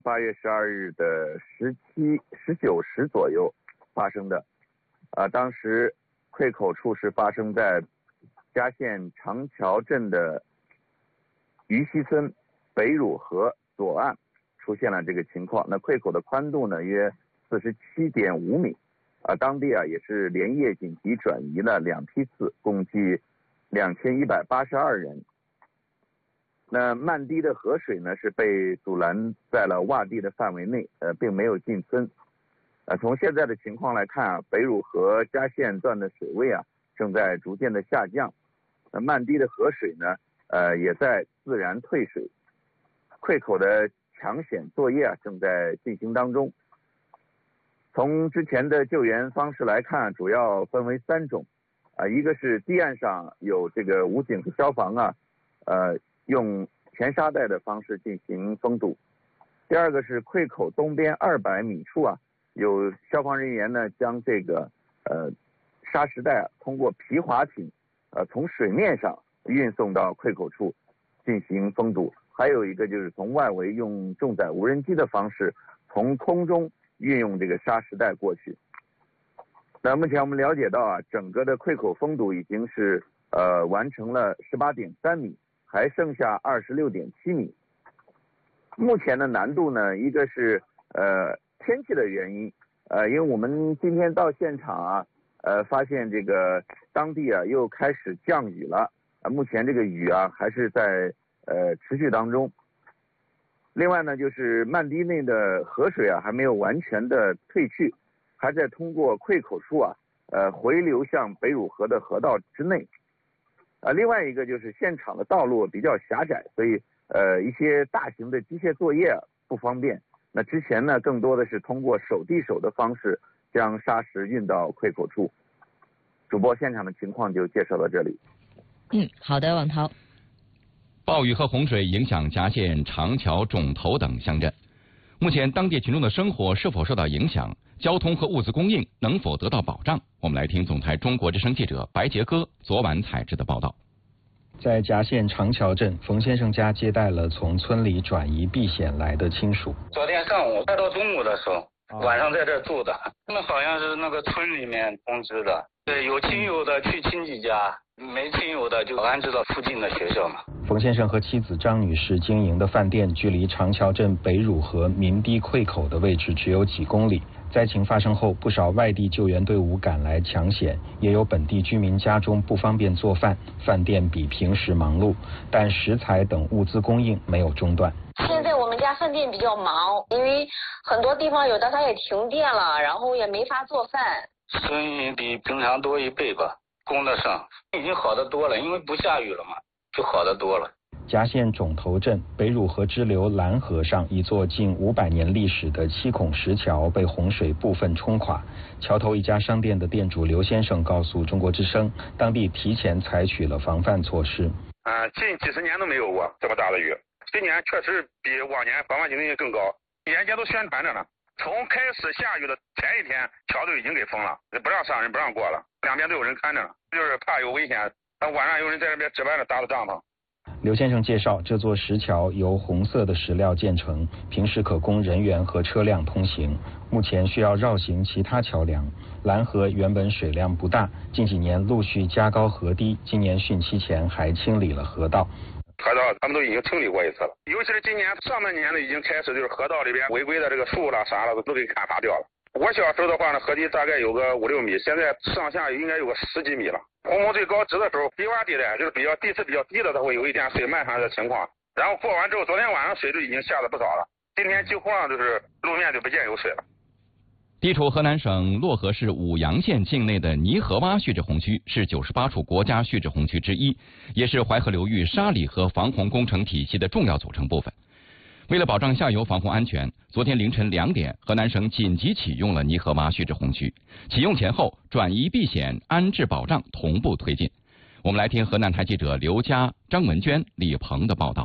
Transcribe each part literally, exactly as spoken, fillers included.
八月十二日的十七、十九时左右发生的。啊，当时溃口处是发生在嘉县长桥镇的鱼溪村北汝河左岸出现了这个情况。那溃口的宽度呢约四十七点五米。啊，当地啊也是连夜紧急转移了两批次，共计两千一百八十二人。那漫堤的河水呢是被阻拦在了洼地的范围内，呃，并没有进村。呃，从现在的情况来看啊，北汝河嘉县段的水位啊正在逐渐的下降，那漫堤的河水呢，呃，也在自然退水。溃口的抢险作业啊正在进行当中。从之前的救援方式来看，主要分为三种，啊，一个是堤岸上有这个武警和消防啊，呃，用填沙带的方式进行封堵；第二个是溃口东边二百米处啊，有消防人员呢将这个呃沙石带啊通过皮划艇，呃从水面上运送到溃口处进行封堵；还有一个就是从外围用重载无人机的方式从空中运用这个沙石带过去。那目前我们了解到啊，整个的溃口封堵已经是呃完成了十八点三米，还剩下二十六点七米。目前的难度呢，一个是呃天气的原因，呃，因为我们今天到现场啊，呃，发现这个当地啊又开始降雨了，啊，目前这个雨啊还是在呃持续当中。另外呢，就是漫堤内的河水啊还没有完全的退去，还在通过溃口处啊，呃回流向北汝河的河道之内。啊，另外一个就是现场的道路比较狭窄，所以呃一些大型的机械作业不方便。那之前呢，更多的是通过手递手的方式将沙石运到溃口处。主播，现场的情况就介绍到这里。 嗯，好的，王涛。 暴雨和洪水影响嘉县长桥、种头等乡镇，目前当地群众的生活是否受到影响？交通和物资供应能否得到保障？我们来听总台中国之声记者白杰哥昨晚采制的报道。 在嘉县长桥镇，冯先生家接待了从村里转移避险来的亲属。 昨天上午快到中午的时候，晚上在这住的，他们好像是那个村里面通知的，对，有亲友的去亲戚家，没亲友的就安置到附近的学校嘛。 冯先生和妻子张女士经营的饭店距离长桥镇北汝河民堤溃口的位置只有几公里。灾情发生后，不少外地救援队伍赶来抢险，也有本地居民家中不方便做饭，饭店比平时忙碌，但食材等物资供应没有中断。 现在我们家饭店比较忙，因为很多地方有的它也停电了，然后也没法做饭。 生意比平常多一倍吧，供得上，已经好得多了，因为不下雨了嘛，就好得多了。 嘉县种头镇北汝河支流蓝河上一座近五百年历史的七孔石桥被洪水部分冲垮。桥头一家商店的店主刘先生告诉中国之声，当地提前采取了防范措施。 呃，近几十年都没有过这么大的雨，今年确实比往年防范警惕更高。沿街都宣传着呢，从开始下雨的前一天，桥都已经给封了，不让商人不让过了，两边都有人看着呢，就是怕有危险。晚上有人在这边值班的搭的帐篷。 刘先生介绍，这座石桥由红色的石料建成，平时可供人员和车辆通行，目前需要绕行其他桥梁。蓝河原本水量不大，近几年陆续加高河堤，今年汛期前还清理了河道。 河道他们都已经清理过一次了，尤其是今年上半年呢，已经开始就是河道里边违规的这个树啦啥了都给砍伐掉了。我小时候的话呢，河堤大概有个五六米，现在上下应该有个十几米了。洪峰最高值的时候，低洼地带就是比较地势比较低的，它会有一点水漫上的情况。然后过完之后，昨天晚上水就已经下了不少了，今天几乎上就是路面就不见有水了。 地处河南省漯河市舞阳县境内的泥河洼蓄滞洪区是九十八处国家蓄滞洪区之一，也是淮河流域沙里河防洪工程体系的重要组成部分。为了保障下游防洪安全，昨天凌晨两点，河南省紧急启用了泥河洼蓄滞洪区。启用前后，转移避险、安置保障同步推进。我们来听河南台记者刘佳、张文娟、李鹏的报道。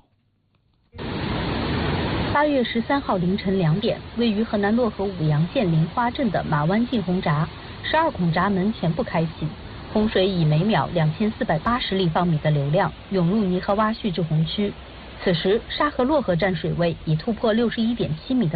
八月十三号凌晨两点，位于河南漯河舞阳县林花镇的马湾进洪闸，十二孔闸门全部开启，洪水以每秒两千四百八十立方米的流量涌入泥河洼蓄滞洪区。 此时沙河洛河站水位已突破六十一点七米的